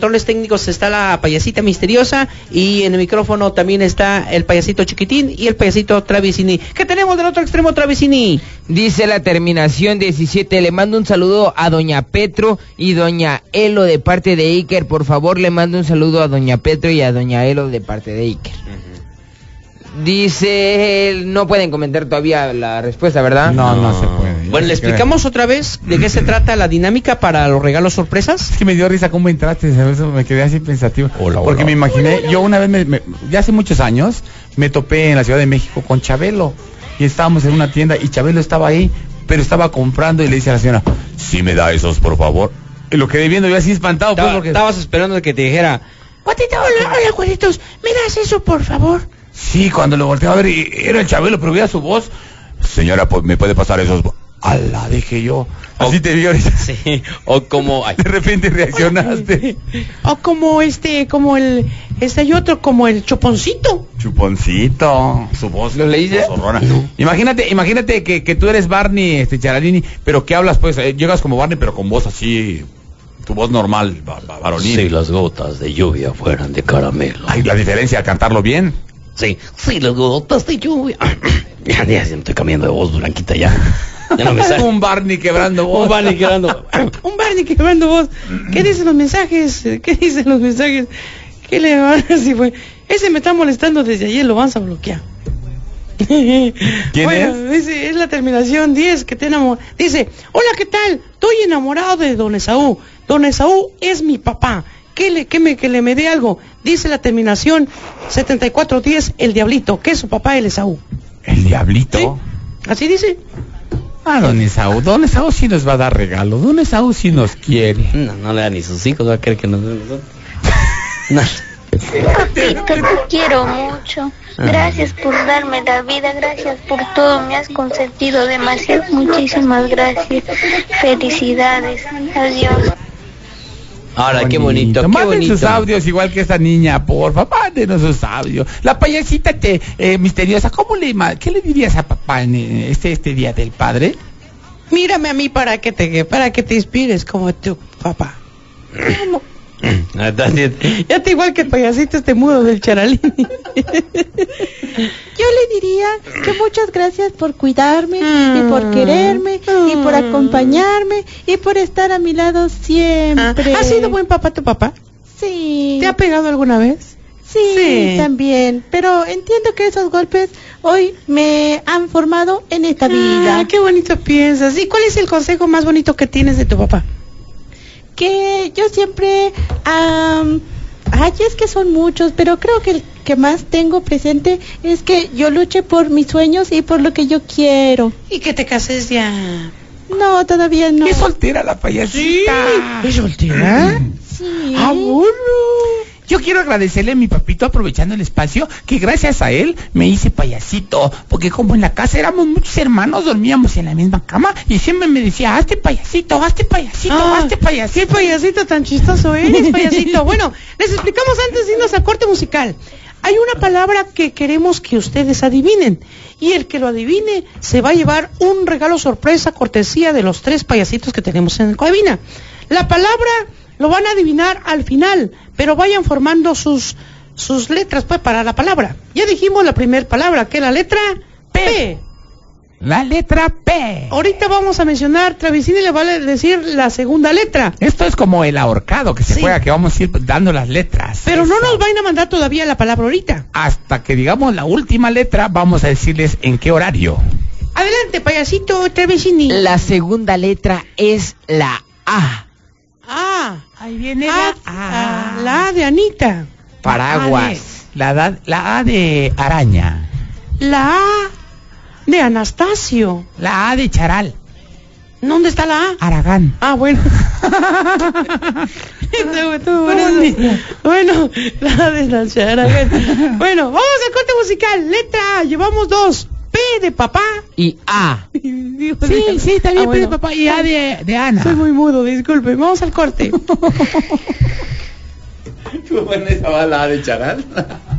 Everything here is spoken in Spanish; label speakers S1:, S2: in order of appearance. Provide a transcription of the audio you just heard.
S1: controles técnicos está la payasita misteriosa y en el micrófono también está el payasito chiquitín y el payasito Travisini. ¿Qué tenemos del otro extremo, Travisini?
S2: Dice la terminación 17, le mando un saludo a doña Petro y doña Elo de parte de Iker. Por favor, le mando un saludo a doña Petro y a doña Elo de parte de Iker. Dice, no pueden comentar todavía la respuesta, ¿verdad?
S3: No se puede.
S1: Bueno, ¿le explicamos otra vez de qué se trata la dinámica para los regalos sorpresas?
S3: Es que me dio risa cómo entraste, ¿sabes? Me quedé así pensativo. Porque me imaginé, yo una vez, ya hace muchos años, me topé en la Ciudad de México con Chabelo. Y estábamos en una tienda y Chabelo estaba ahí, pero estaba comprando y le dice a la señora, ¿sí me da esos, por favor? Y lo quedé viendo yo así espantado. Pues, porque...
S1: Estabas esperando que te dijera, Guatito, hola, Juanitos, ¿me das eso, por favor?
S3: Sí, cuando lo volteaba a ver, era el Chabelo, pero veía su voz. Señora, ¿me puede pasar esos? ¡Ala! Dije yo. Así te vi ahorita.
S1: Sí, o como...
S3: De repente reaccionaste.
S1: O como hay otro, como el Chuponcito.
S3: Chuponcito. Su voz.
S2: ¿Lo leíste?
S3: No. Imagínate que tú eres Barney, Charalini, pero que hablas, pues, llegas como Barney, pero con voz así... Tu voz normal, varonil.
S4: Si las gotas de lluvia fueran de caramelo.
S3: Ay, la diferencia al cantarlo bien.
S4: Sí, las gotas de lluvia. Ya estoy cambiando de voz, Blanquita, ya no me sale.
S3: Un Barney quebrando voz.
S1: Un Barney quebrando voz. ¿Qué dicen los mensajes? ¿Qué le van a decir? Ese me está molestando desde ayer, lo vamos a bloquear.
S3: ¿Quién es?
S1: Dice, es la terminación 10 que te enamora. Dice, hola, ¿qué tal? Estoy enamorado de don Esaú. Don Esaú es mi papá. Que le me dé algo. Dice la terminación 7410, el diablito, que es su papá, el Esaú.
S3: ¿El diablito?
S1: ¿Sí? Así dice.
S3: Don Esaú sí nos va a dar regalo. Don Esaú sí nos quiere.
S4: No le da ni sus hijos, va a querer que nos den nosotros. No.
S5: Papito, te quiero mucho. Gracias por darme la vida, gracias por todo, me has consentido demasiado. Muchísimas gracias. Felicidades. Adiós.
S1: Ahora, qué bonito.
S3: Manden sus audios igual que esta niña, porfa, mándenos sus audios. La payasita misteriosa, ¿qué le dirías a papá en este día del padre?
S1: Mírame a mí para que te inspires como tu papá. Ya te igual que el payasito mudo del Charalini.
S6: Yo le diría que muchas gracias por cuidarme y por quererme y por acompañarme y por estar a mi lado siempre.
S1: ¿Ha sido buen papá tu papá?
S6: Sí.
S1: ¿Te ha pegado alguna vez?
S6: Sí, también. Pero entiendo que esos golpes hoy me han formado en esta vida.
S1: Qué bonito piensas. ¿Y cuál es el consejo más bonito que tienes de tu papá?
S6: Que yo siempre... es que son muchos, pero creo que el que más tengo presente es que yo luche por mis sueños y por lo que yo quiero.
S1: ¿Y que te cases ya?
S6: No, todavía no.
S3: ¿Es soltera la payasita?
S1: ¿Es soltera?
S6: Sí.
S1: Bueno.
S3: Yo quiero agradecerle a mi papito, aprovechando el espacio, que gracias a él me hice payasito, porque como en la casa éramos muchos hermanos, dormíamos en la misma cama y siempre me decía, hazte payasito, hazte payasito, hazte payasito.
S1: ¿Qué payasito tan chistoso eres, payasito? Bueno, les explicamos antes de irnos a corte musical. Hay una palabra que queremos que ustedes adivinen, y el que lo adivine se va a llevar un regalo sorpresa cortesía de los 3 payasitos que tenemos en la cabina. La palabra lo van a adivinar al final, pero vayan formando sus letras pues para la palabra. Ya dijimos la primera palabra, que es la letra P.
S3: La letra P.
S1: Ahorita vamos a mencionar, Travisini le va a decir la segunda letra.
S3: Esto es como el ahorcado que se juega, que vamos a ir dando las letras.
S1: Pero no nos vayan a mandar todavía la palabra ahorita.
S3: Hasta que digamos la última letra, vamos a decirles en qué horario.
S1: Adelante, payasito Travisini.
S2: La segunda letra es la A.
S1: Ahí viene la A. La A de Anita.
S2: Paraguas.
S3: La A de araña.
S1: La A de Anastasio.
S3: La A de charal.
S1: ¿Dónde está la A?
S3: Aragán.
S1: Bueno. Bueno, la A de la charal. Bueno, vamos al corte musical. Letra A, llevamos 2. P de papá.
S2: Y A.
S3: Sí, está bien, P de papá y A de Ana.
S1: Soy muy mudo, disculpe. Vamos al corte.
S3: ¿Tú pones esa bala de charal?